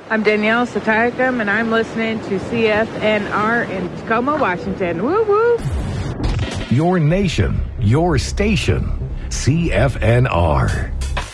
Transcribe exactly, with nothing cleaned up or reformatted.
I'm Danielle Satayakam, and I'm listening to C F N R in Tacoma, Washington. Woo woo! Your nation, your station, C F N R.